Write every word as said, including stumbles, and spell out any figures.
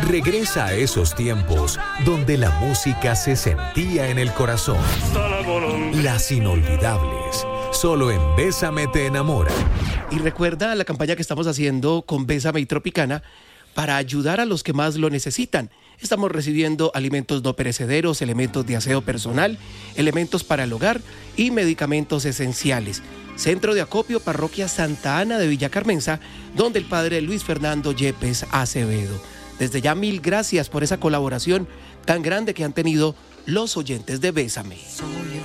Regresa a esos tiempos donde la música se sentía en el corazón. Las inolvidables, solo en Bésame te enamora. Y recuerda la campaña que estamos haciendo con Bésame y Tropicana para ayudar a los que más lo necesitan. Estamos recibiendo alimentos no perecederos, elementos de aseo personal, elementos para el hogar y medicamentos esenciales. Centro de Acopio, Parroquia Santa Ana de Villa Carmenza, donde el padre Luis Fernando Yepes Acevedo. Desde ya mil gracias por esa colaboración tan grande que han tenido los oyentes de Bésame.